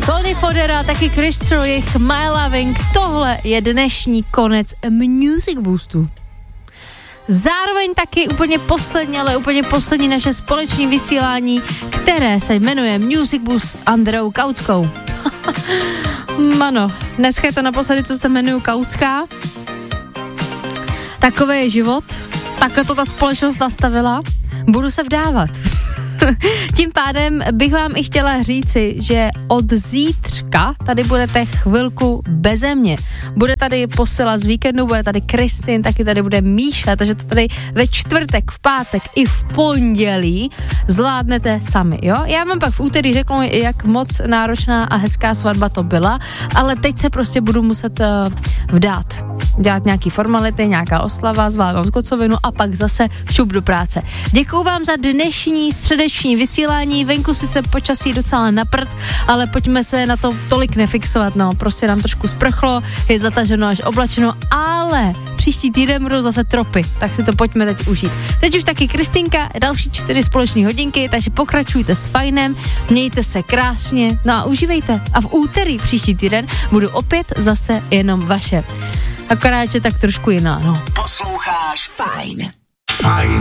Sonny Fodera, taky Chris True, jejich My Loving. Tohle je dnešní konec Music Boostu. Zároveň taky úplně poslední naše společné vysílání, které se jmenuje Music Boost s Andreou Kautskou. Mano, dneska je to naposledy, co se jmenuju Kautská. Takový je život, tak to ta společnost nastavila, budu se vdávat. Tím pádem bych vám i chtěla říci, že od zítřka tady budete chvilku beze mě. Bude tady posila z víkendu, bude tady Kristin, taky tady bude Míša, takže to tady ve čtvrtek, v pátek i v pondělí zvládnete sami, jo? Já vám pak v úterý řeknu, jak moc náročná a hezká svatba to byla, ale teď se prostě budu muset vdát. Dělat nějaký formality, nějaká oslava, zvládnout kocovinu a pak zase šup do práce. Děkuju vám za dnešní středeční vysílání, venku sice počasí docela na prd, ale pojďme se na to tolik nefixovat, no, prostě nám trošku sprchlo, je zataženo až oblačeno, ale příští týden budou zase tropy, tak si to pojďme teď užít. Teď už taky Kristinka, další 4 společné hodinky, takže pokračujte s fajnem, mějte se krásně, no a užívejte. A v úterý příští týden budu opět zase jenom vaše. Akorát, že tak trošku jiná, no. Posloucháš Fajn. Fajn